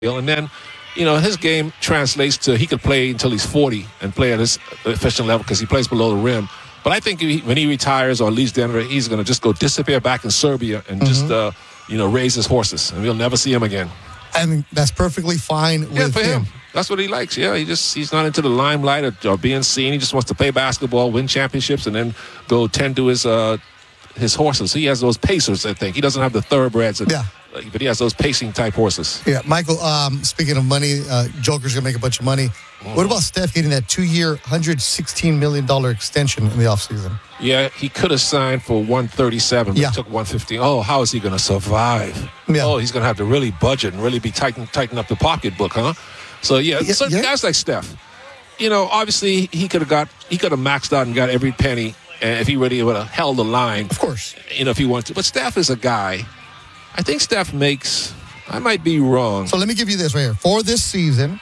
And then, his game translates to he could play until he's 40 and play at his efficient level because he plays below the rim. But I think when he retires or leaves Denver, he's going to just go disappear back in Serbia and just, raise his horses. And we'll never see him again. I mean, that's perfectly fine with for him. That's what he likes. Yeah, he's not into the limelight or being seen. He just wants to play basketball, win championships, and then go tend to his horses. He has those pacers, I think. He doesn't have the thoroughbreds. But he has those pacing-type horses. Yeah, Michael, speaking of money, Joker's going to make a bunch of money. What about Steph getting that 2-year, $116 million extension in the offseason? Yeah, he could have signed for 137, but took 115. Oh, how is he going to survive? Yeah. Oh, he's going to have to really budget and really be tighten up the pocketbook, huh? So, guys like Steph, obviously he could have maxed out and got every penny if he really would have held the line. Of course. If he wanted to. But Steph is a guy. I think Steph makes, I might be wrong. So let me give you this right here. For this season,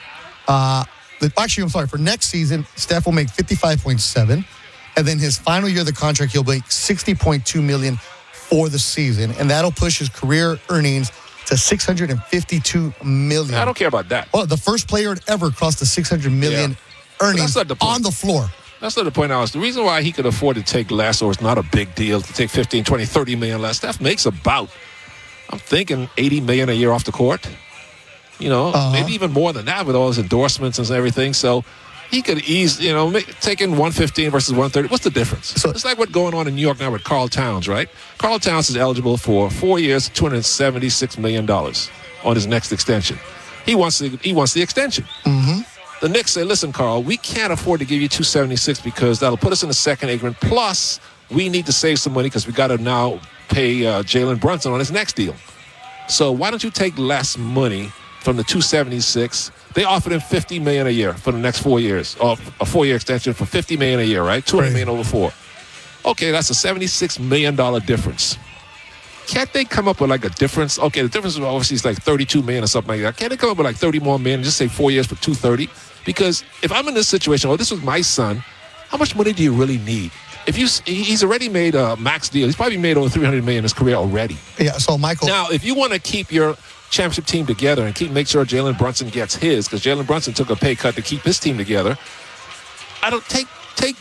for next season, Steph will make 55.7. And then his final year of the contract, he'll make $60.2 million for the season. And that'll push his career earnings to $652 million. I don't care about that. Well, the first player to ever cross the $600 million earnings on the floor. That's not the point I was. The reason why he could afford to take less, or it's not a big deal to take 15, 20, 30 million less, Steph makes about, I'm thinking, $80 million a year off the court. Maybe even more than that with all his endorsements and everything. So he could taking 115 versus 130. What's the difference? So it's like what's going on in New York now with Karl Towns, right? Karl Towns is eligible for 4 years, $276 million on his next extension. He wants the extension. Mm-hmm. The Knicks say, listen, Karl, we can't afford to give you $276 because that'll put us in the second increment. Plus, we need to save some money because we got to now pay Jalen Brunson on his next deal. So why don't you take less money from the $276? They offered him $50 million a year for the next 4 years, or a 4-year extension for $50 million a year, right? $200 million over 4. Okay, that's a $76 million difference. Can't they come up with like a difference? Okay, the difference obviously is like $32 million or something like that. Can't they come up with like $30 more million and just say 4 years for $230? Because if I'm in this situation, this was my son, how much money do you really need? He's already made a max deal. He's probably made over $300 million in his career already. Yeah, so Michael. Now, if you want to keep your championship team together and make sure Jalen Brunson gets his, because Jalen Brunson took a pay cut to keep his team together, I don't take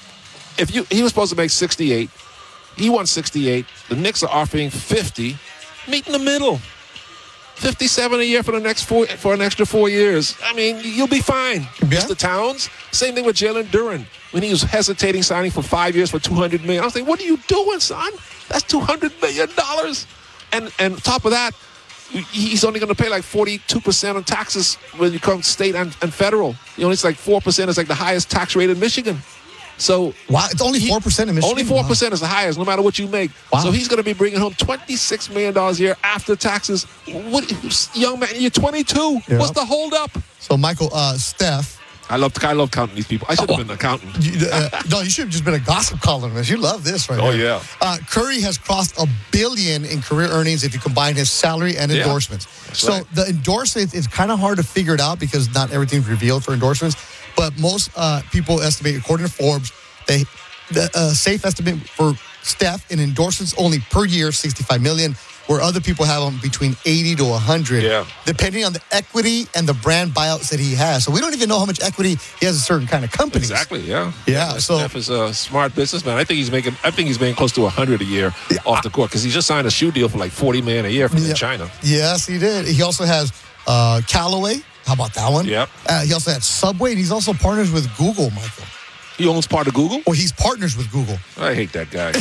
he was supposed to make 68. He won 68. The Knicks are offering 50. Meet in the middle. 57 a year for an extra 4 years. I mean, you'll be fine. Yeah. Mr. Towns. Same thing with Jalen Duren. When he was hesitating signing for 5 years for $200 million. I was like, what are you doing, son? That's $200 million. And top of that, he's only going to pay like 42% on taxes when you come state and federal. It's like 4% is like the highest tax rate in Michigan. So wow, it's only 4% in Michigan. Only 4% is the highest, no matter what you make. Wow. So he's going to be bringing home $26 million a year after taxes. What, young man, you're 22. Yeah. What's the holdup? So Michael, Steph. I love counting these people. I should have been an accountant. No, you should have just been a gossip columnist. You love this, right? Oh, here. Yeah. Curry has crossed $1 billion in career earnings if you combine his salary and endorsements. So right. The endorsements, it's kind of hard to figure it out because not everything's revealed for endorsements. But most people estimate, according to Forbes, the safe estimate for Steph in endorsements only per year, $65 million, where other people have them between 80 to 100, depending on the equity and the brand buyouts that he has. So we don't even know how much equity he has in certain kind of companies. Exactly, yeah. So Steph is a smart businessman. I think he's making close to 100 a year off the court because he just signed a shoe deal for like $40 million a year from China. Yes, he did. He also has Callaway. How about that one? Yep. He also had Subway, and he's also partners with Google, Michael. He owns part of Google? Well, he's partners with Google. I hate that guy.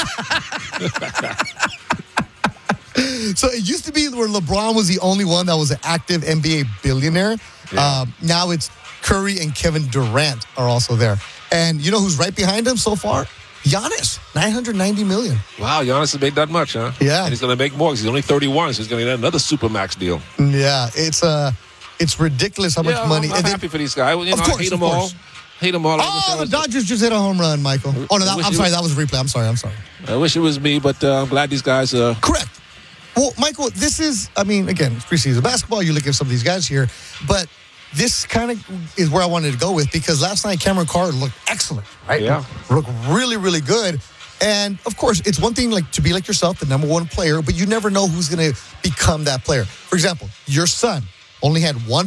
So it used to be where LeBron was the only one that was an active NBA billionaire. Yeah. Now it's Curry and Kevin Durant are also there. And you know who's right behind him so far? Giannis, $990 million. Wow, Giannis has made that much, huh? Yeah. And he's going to make more because he's only 31, so he's going to get another Supermax deal. Yeah, it's ridiculous how much money. I'm happy for these guys. I hate them all. Hate them all. Oh, the Dodgers just hit a home run, Michael. Oh, no, I'm sorry. That was a replay. I'm sorry. I wish it was me, but I'm glad these guys... Correct. Well, Michael, this is, again, it's preseason basketball. You look at some of these guys here, but this kind of is where I wanted to go with because last night Cameron Carter looked excellent, right? Yeah. Looked really, really good. And, of course, it's one thing to be like yourself, the number one player, but you never know who's going to become that player. For example, your son, only had one